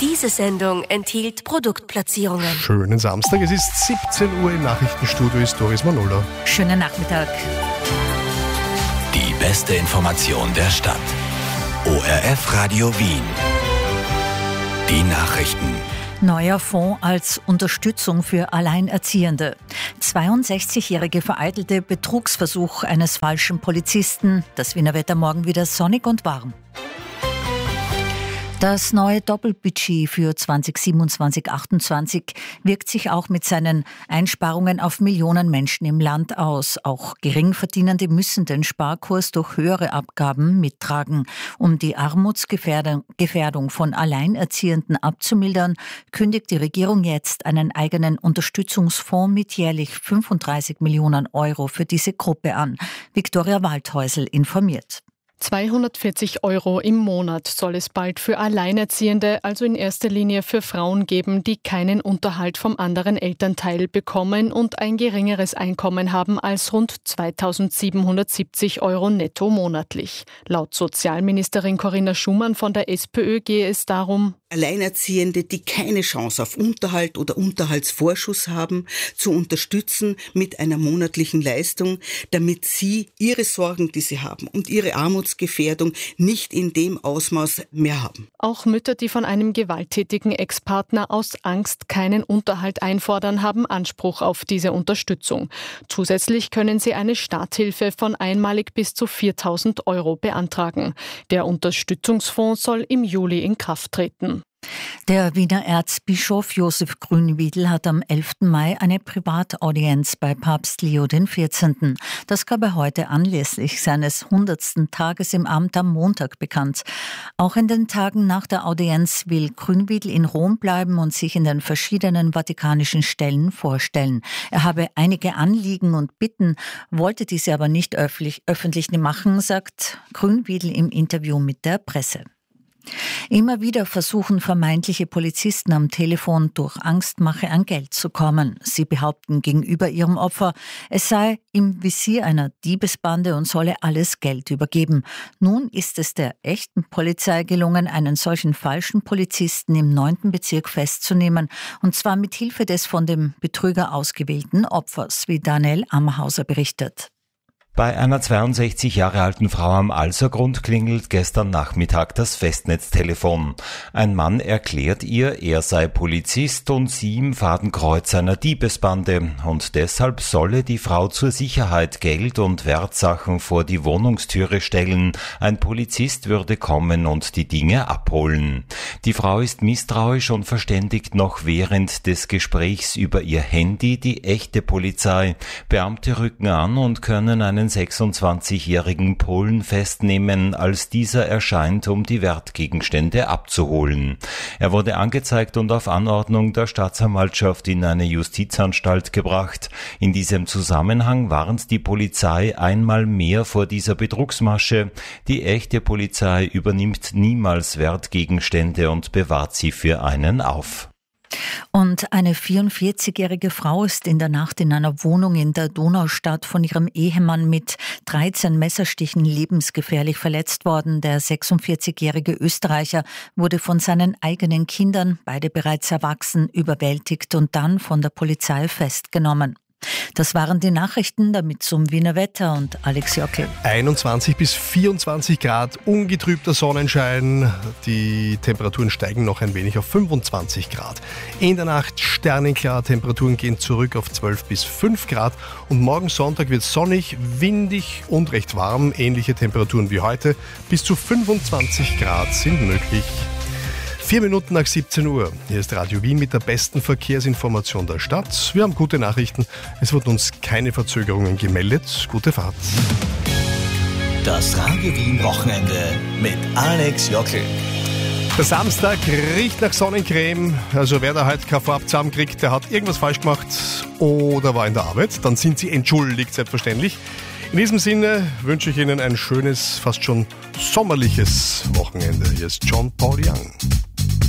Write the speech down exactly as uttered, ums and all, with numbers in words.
Diese Sendung enthielt Produktplatzierungen. Schönen Samstag, es ist siebzehn Uhr im Nachrichtenstudio, ist Doris Manola. Schönen Nachmittag. Die beste Information der Stadt. O R F Radio Wien. Die Nachrichten. Neuer Fonds als Unterstützung für Alleinerziehende. zweiundsechzigjährige vereitelte Betrugsversuch eines falschen Polizisten. Das Wiener Wetter morgen wieder sonnig und warm. Das neue Doppelbudget für zweitausendsiebenundzwanzig achtundzwanzig wirkt sich auch mit seinen Einsparungen auf Millionen Menschen im Land aus. Auch Geringverdienende müssen den Sparkurs durch höhere Abgaben mittragen. Um die Armutsgefährdung von Alleinerziehenden abzumildern, kündigt die Regierung jetzt einen eigenen Unterstützungsfonds mit jährlich fünfunddreißig Millionen Euro für diese Gruppe an. Viktoria Waldhäusl informiert. zweihundertvierzig Euro im Monat soll es bald für Alleinerziehende, also in erster Linie für Frauen geben, die keinen Unterhalt vom anderen Elternteil bekommen und ein geringeres Einkommen haben als rund zweitausendsiebenhundertsiebzig Euro netto monatlich. Laut Sozialministerin Corinna Schumann von der SPÖ gehe es darum, Alleinerziehende, die keine Chance auf Unterhalt oder Unterhaltsvorschuss haben, zu unterstützen mit einer monatlichen Leistung, damit sie ihre Sorgen, die sie haben und ihre Armutsgefährdung nicht in dem Ausmaß mehr haben. Auch Mütter, die von einem gewalttätigen Ex-Partner aus Angst keinen Unterhalt einfordern, haben Anspruch auf diese Unterstützung. Zusätzlich können sie eine Starthilfe von einmalig bis zu viertausend Euro beantragen. Der Unterstützungsfonds soll im Juli in Kraft treten. Der Wiener Erzbischof Josef Grünwiedl hat am elften Mai eine Privataudienz bei Papst Leo der vierzehnte. Das gab er heute anlässlich seines hundertsten Tages im Amt am Montag bekannt. Auch in den Tagen nach der Audienz will Grünwiedl in Rom bleiben und sich in den verschiedenen vatikanischen Stellen vorstellen. Er habe einige Anliegen und Bitten, wollte diese aber nicht öffentlich, öffentlich machen, sagt Grünwiedl im Interview mit der Presse. Immer wieder versuchen vermeintliche Polizisten am Telefon durch Angstmache an Geld zu kommen. Sie behaupten gegenüber ihrem Opfer, es sei im Visier einer Diebesbande und solle alles Geld übergeben. Nun ist es der echten Polizei gelungen, einen solchen falschen Polizisten im neunten Bezirk festzunehmen, und zwar mit Hilfe des von dem Betrüger ausgewählten Opfers, wie Daniel Ammerhauser berichtet. Bei einer zweiundsechzig Jahre alten Frau am Alsergrund klingelt gestern Nachmittag das Festnetztelefon. Ein Mann erklärt ihr, er sei Polizist und sie im Fadenkreuz einer Diebesbande, und deshalb solle die Frau zur Sicherheit Geld und Wertsachen vor die Wohnungstüre stellen. Ein Polizist würde kommen und die Dinge abholen. Die Frau ist misstrauisch und verständigt noch während des Gesprächs über ihr Handy die echte Polizei. Beamte rücken an und können einen sechsundzwanzigjährigen Polen festnehmen, als dieser erscheint, um die Wertgegenstände abzuholen. Er wurde angezeigt und auf Anordnung der Staatsanwaltschaft in eine Justizanstalt gebracht. In diesem Zusammenhang warnt die Polizei einmal mehr vor dieser Betrugsmasche. Die echte Polizei übernimmt niemals Wertgegenstände und bewahrt sie für einen auf. Und eine vierundvierzigjährige Frau ist in der Nacht in einer Wohnung in der Donaustadt von ihrem Ehemann mit dreizehn Messerstichen lebensgefährlich verletzt worden. Der sechsundvierzigjährige Österreicher wurde von seinen eigenen Kindern, beide bereits erwachsen, überwältigt und dann von der Polizei festgenommen. Das waren die Nachrichten, damit zum Wiener Wetter und Alex Jockel. einundzwanzig bis vierundzwanzig Grad, ungetrübter Sonnenschein. Die Temperaturen steigen noch ein wenig auf fünfundzwanzig Grad. In der Nacht sternenklar, Temperaturen gehen zurück auf zwölf bis fünf Grad. Und morgen Sonntag wird sonnig, windig und recht warm. Ähnliche Temperaturen wie heute. Bis zu fünfundzwanzig Grad sind möglich. Vier Minuten nach siebzehn Uhr. Hier ist Radio Wien mit der besten Verkehrsinformation der Stadt. Wir haben gute Nachrichten. Es wurden uns keine Verzögerungen gemeldet. Gute Fahrt. Das Radio Wien Wochenende mit Alex Jockel. Der Samstag riecht nach Sonnencreme. Also wer da heute keine Farbe zusammenkriegt, der hat irgendwas falsch gemacht oder war in der Arbeit. Dann sind Sie entschuldigt, selbstverständlich. In diesem Sinne wünsche ich Ihnen ein schönes, fast schon sommerliches Wochenende. Hier ist John Paul Young.